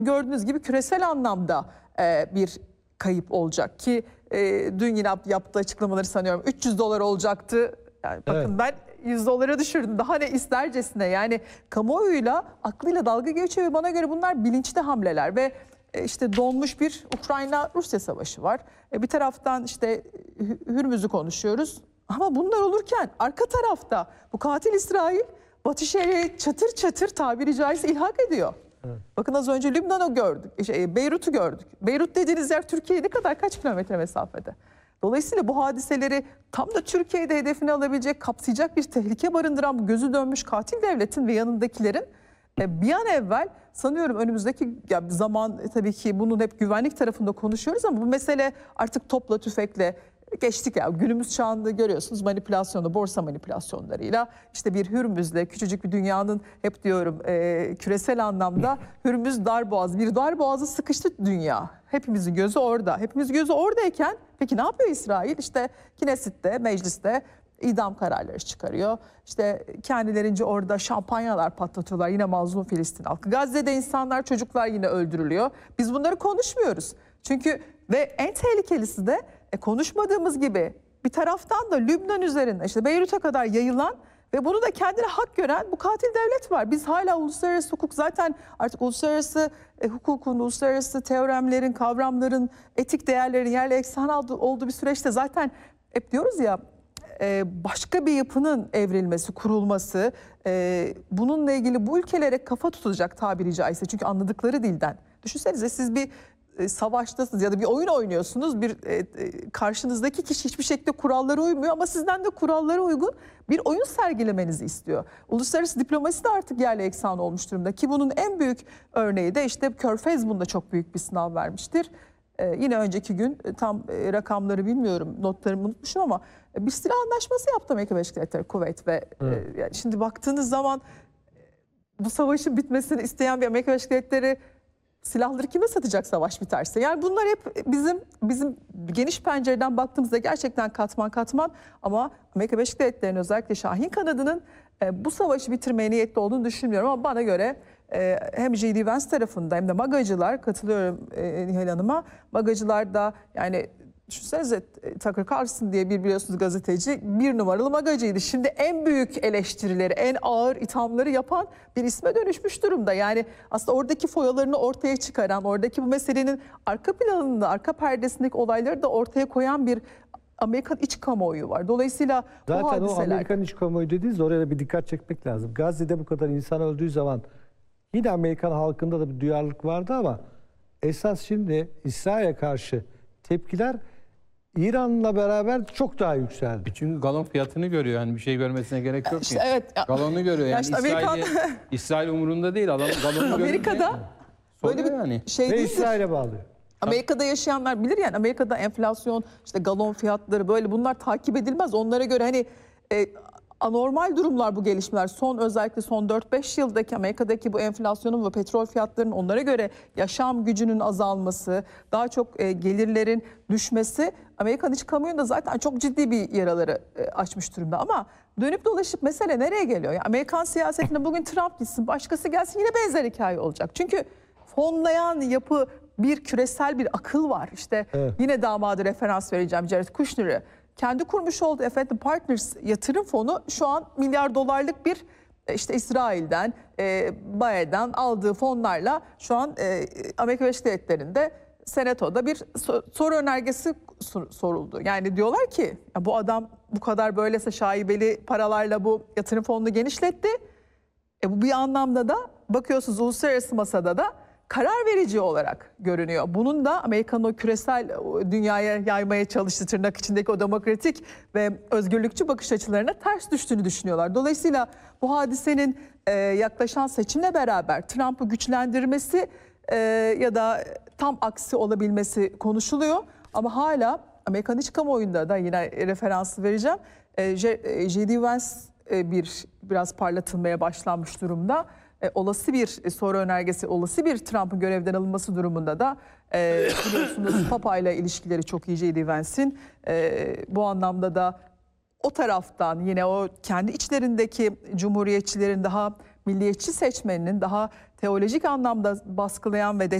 gördüğünüz gibi küresel anlamda bir kayıp olacak ki dün yine yaptığı açıklamaları sanıyorum 300 dolar olacaktı. Yani bakın ben 100 dolara düşürdüm. Daha ne istercesine, yani kamuoyuyla, aklıyla dalga geçiyor ve bana göre bunlar bilinçli hamleler ve işte donmuş bir Ukrayna-Rusya savaşı var. Bir taraftan işte Hürmüz'ü konuşuyoruz ama bunlar olurken arka tarafta bu katil İsrail Batı Şeria'yı çatır çatır tabiri caizse ilhak ediyor. Evet. Bakın az önce Lübnan'ı gördük, Beyrut'u gördük. Beyrut dediğiniz yer Türkiye'ye ne kadar, kaç kilometre mesafede? Dolayısıyla bu hadiseleri tam da Türkiye'de hedefine alabilecek, kapsayacak bir tehlike barındıran bu gözü dönmüş katil devletin ve yanındakilerin bir an evvel sanıyorum önümüzdeki zaman, tabii ki bunun hep güvenlik tarafında konuşuyoruz ama bu mesele artık topla tüfekle geçtik ya. Günümüz çağında görüyorsunuz manipülasyonu, borsa manipülasyonlarıyla, işte bir Hürmüz'le küçücük bir dünyanın, hep diyorum küresel anlamda Hürmüz darboğaz, bir darboğazı sıkıştı dünya. Hepimizin gözü orada. Hepimizin gözü oradayken peki ne yapıyor İsrail? İşte Knesset'te, mecliste idam kararları çıkarıyor. İşte kendilerince orada şampanyalar patlatıyorlar. Yine mazlum Filistin halkı. Gazze'de insanlar, çocuklar yine öldürülüyor. Biz bunları konuşmuyoruz. Çünkü ve en tehlikelisi de konuşmadığımız gibi bir taraftan da Lübnan üzerinde işte Beyrut'a kadar yayılan ve bunu da kendine hak gören bu katil devlet var. Biz hala uluslararası hukuk, zaten artık uluslararası hukukun, uluslararası teoremlerin, kavramların, etik değerlerin yerle eksan olduğu bir süreçte zaten hep diyoruz ya, başka bir yapının evrilmesi, kurulması, bununla ilgili bu ülkelere kafa tutacak tabiri caizse. Çünkü anladıkları dilden. Düşünsenize siz bir savaştasınız ya da bir oyun oynuyorsunuz. Bir karşınızdaki kişi hiçbir şekilde kurallara uymuyor ama sizden de kurallara uygun bir oyun sergilemenizi istiyor. Uluslararası diplomasi de artık yerle eksan olmuş durumda ki bunun en büyük örneği de işte Körfez bunda çok büyük bir sınav vermiştir. Yine önceki gün tam rakamları bilmiyorum, notlarımı unutmuşum ama bir silah anlaşması yaptı Amerika Birleşik Devletleri, Kuveyt ve yani şimdi baktığınız zaman bu savaşın bitmesini isteyen bir Amerika Birleşik Devletleri silahları kime satacak savaş biterse? Yani bunlar hep bizim geniş pencereden baktığımızda gerçekten katman katman, ama Amerika Birleşik Devletleri'nin özellikle Şahin kanadının bu savaşı bitirmeye niyetli olduğunu düşünmüyorum ama bana göre hem J.D. Vance tarafında hem de magacılar, katılıyorum Nihal Hanım'a, magacılar da yani düşünsenize Tucker Carlson diye bir biliyorsunuz gazeteci bir numaralı magacıydı. Şimdi en büyük eleştirileri, en ağır ithamları yapan bir isme dönüşmüş durumda. Yani aslında oradaki foyalarını ortaya çıkaran, oradaki bu meselenin arka planında, arka perdesindeki olayları da ortaya koyan bir Amerikan iç kamuoyu var. Dolayısıyla zaten bu hadiseler... o Amerikan iç kamuoyu dediğiniz, oraya da bir dikkat çekmek lazım. Gazze'de bu kadar insan öldüğü zaman yine Amerikan halkında da bir duyarlılık vardı ama esas şimdi İsrail'e karşı tepkiler İran'la beraber çok daha yükseldi. Çünkü galon fiyatını görüyor. Yani bir şey görmesine gerek yok ki. Evet. Galonu görüyor. Yani işte İsrail umurunda değil. Adam galonu Amerika'da böyle bir yani şey ve değildir. İsrail'e bağlıyor. Amerika'da yaşayanlar bilir, yani Amerika'da enflasyon, işte galon fiyatları, böyle bunlar takip edilmez. Onlara göre hani anormal durumlar bu gelişmeler. Özellikle son 4-5 yıldaki Amerika'daki bu enflasyonun ve petrol fiyatlarının onlara göre yaşam gücünün azalması, daha çok gelirlerin düşmesi Amerikan iç kamuoyunda zaten çok ciddi bir yaraları açmış durumda. Ama dönüp dolaşıp mesele nereye geliyor? Yani Amerikan siyasetinde bugün Trump gitsin, başkası gelsin, yine benzer hikaye olacak. Çünkü fonlayan yapı, bir küresel bir akıl var. İşte yine damadı referans vereceğim, Jared Kushner'ı. Kendi kurmuş olduğu Efendim Partners yatırım fonu şu an milyar dolarlık bir işte İsrail'den, Biden'dan aldığı fonlarla şu an Amerika Birleşik Devletleri'nde Senato'da bir soru önergesi soruldu. Yani diyorlar ki ya bu adam bu kadar böylese şaibeli paralarla bu yatırım fonunu genişletti. Bu bir anlamda da bakıyorsunuz uluslararası masada da karar verici olarak görünüyor. Bunun da Amerika'nın o küresel dünyaya yaymaya çalıştığı tırnak içindeki o demokratik ve özgürlükçü bakış açılarına ters düştüğünü düşünüyorlar. Dolayısıyla bu hadisenin yaklaşan seçimle beraber Trump'ı güçlendirmesi ya da tam aksi olabilmesi konuşuluyor. Ama hala Amerikan iç kamuoyunda da yine referansı vereceğim. J.D. Vance biraz parlatılmaya başlanmış durumda. Olası bir soru önergesi, olası bir Trump'ın görevden alınması durumunda da biliyorsunuz Papa ile ilişkileri çok iyi J.D. Vance'in. Bu anlamda da o taraftan yine o kendi içlerindeki cumhuriyetçilerin, daha milliyetçi seçmeninin, daha teolojik anlamda baskılayan ve